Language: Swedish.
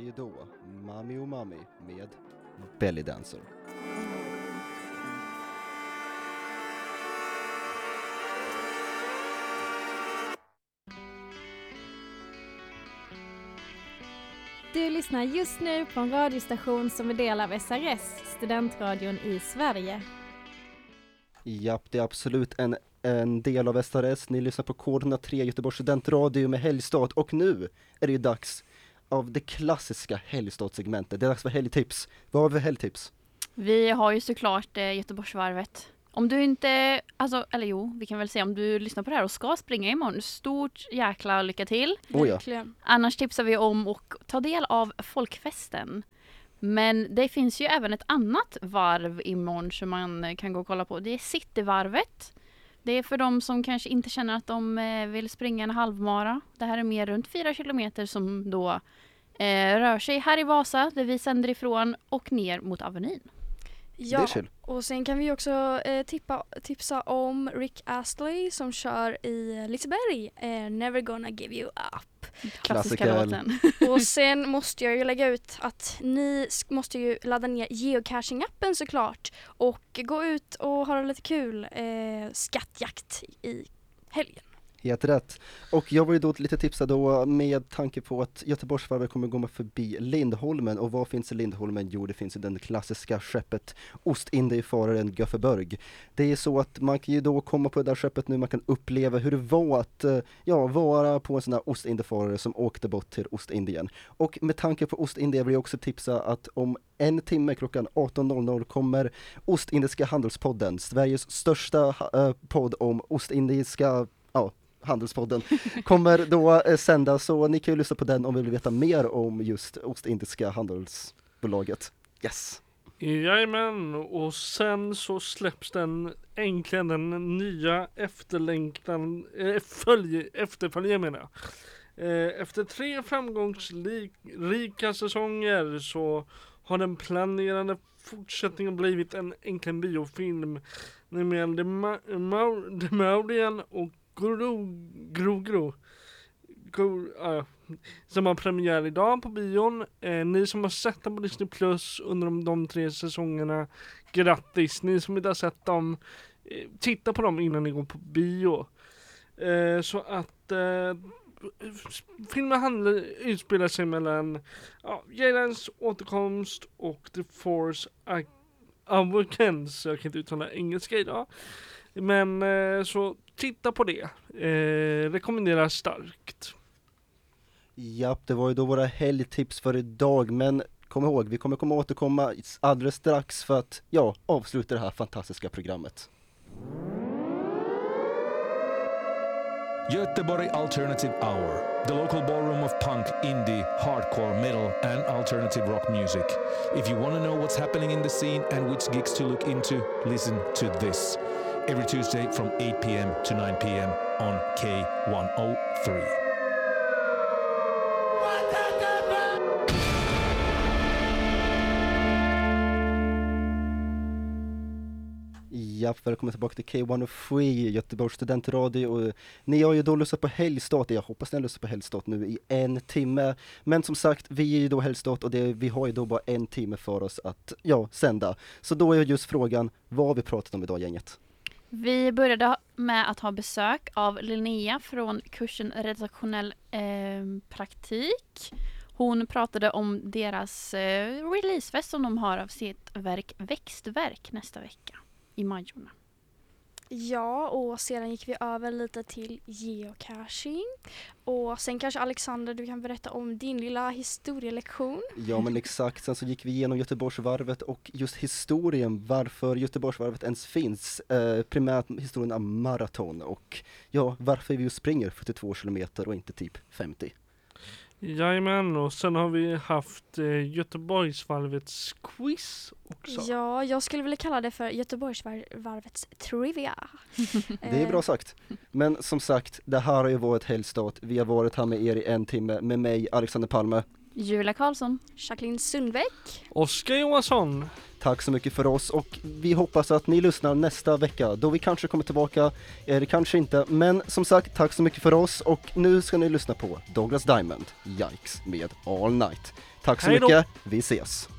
ju då Mami och Mami med Belly Dancer. Du lyssnar just nu på en radiostation som är del av SRS, studentradion i Sverige. Japp, det är absolut en del av SRS. Ni lyssnar på Koordinat 3 Göteborgs studentradio med helgstart. Och nu är det ju dags av det klassiska helgstartsegmentet. Det är dags för helgtips. Vad har vi för helgtips? Vi har ju såklart Göteborgsvarvet. Om du inte, vi kan väl säga om du lyssnar på det här och ska springa imorgon. Stort jäkla lycka till. Verkligen. Annars tipsar vi om att ta del av folkfesten. Men det finns ju även ett annat varv imorgon som man kan gå och kolla på. Det är Cityvarvet. Det är för de som kanske inte känner att de vill springa en halvmara. Det här är mer runt 4 kilometer som då rör sig här i Vasa, där vi sänder ifrån, och ner mot Avenyn. Ja, och sen kan vi också tipsa om Rick Astley som kör i Liseberg, Never Gonna Give You Up. Klassiska låten. Och sen måste jag ju lägga ut att ni måste ju ladda ner geocaching-appen såklart och gå ut och ha lite kul skattjakt i helgen. Helt rätt. Och jag var ju då lite tipsad då med tanke på att Göteborgsvarvet kommer gå förbi Lindholmen. Och vad finns i Lindholmen? Jo, det finns ju den klassiska skeppet Ostindiefararen Göteborg. Det är så att man kan ju då komma på det där skeppet nu, man kan uppleva hur det var att vara på en sån här Ostindiefarare som åkte bort till Ostindien. Och med tanke på Ostindien vill jag också tipsa att om en timme klockan 18.00 kommer Ostindiska handelspodden, Sveriges största podd om ostindiska handelspodden kommer då sända, så ni kan ju lyssna på den om vi vill veta mer om just Ostindiska handelsbolaget. Yes! Jajamän, och sen så släpps äntligen den nya efterföljer menar jag. Efter 3 framgångsrika säsonger så har den planerade fortsättningen blivit en enkel biofilm, nämligen The Maurian och Gro som har premiär idag på bion. Ni som har sett dem på Disney Plus under de 3 säsongerna, grattis. Ni som inte har sett dem, titta på dem innan ni går på bio. Så att filmen utspelar sig mellan Jaylans återkomst och The Force Awakens. Jag kan inte uttala engelska idag. Men så titta på det. Rekommenderar starkt. Japp, det var ju då våra helgtips för idag. Men kom ihåg, vi kommer återkomma alldeles strax för att avsluta det här fantastiska programmet. Göteborg Alternative Hour, the local ballroom of punk, indie, hardcore, metal and alternative rock music. If you want to know what's happening in the scene and which gigs to look into, listen to this. Every Tuesday from 8 p.m. to 9 p.m. on K103. Ja, välkommen tillbaka till K103, Göteborgs studentradio. Och ni har ju då lyssnat på helgstart. Jag hoppas ni har lyssnat på helgstart nu i 1 timme. Men som sagt, vi är ju då helgstart och vi har ju då bara 1 timme för oss att sända. Så då är just frågan, vad har vi pratat om idag, gänget? Vi började med att ha besök av Linnea från kursen redaktionell praktik. Hon pratade om deras releasefest som de har av sitt verk Växtverk nästa vecka i Majorna. Ja, och sedan gick vi över lite till geocaching. Och sen kanske Alexander, du kan berätta om din lilla historielektion. Ja, men exakt. Sen så gick vi igenom Göteborgsvarvet och just historien, varför Göteborgsvarvet ens finns. Primärt historien om maraton och varför vi just springer 42 kilometer och inte typ 50. Jajamän, och sen har vi haft Göteborgsvarvets quiz också. Ja, jag skulle vilja kalla det för Göteborgsvarvets trivia. Det är bra sagt. Men som sagt, det här har ju varit helgstart. Vi har varit här med er i 1 timme med mig, Alexander Palme, Julia Karlsson, Jacqueline Sundbäck, Oskar Johansson. Tack så mycket för oss och vi hoppas att ni lyssnar nästa vecka då vi kanske kommer tillbaka, eller kanske inte, men som sagt, tack så mycket för oss och nu ska ni lyssna på Douglas Diamond, Yikes med All Night. Tack så Hej då. mycket, vi ses!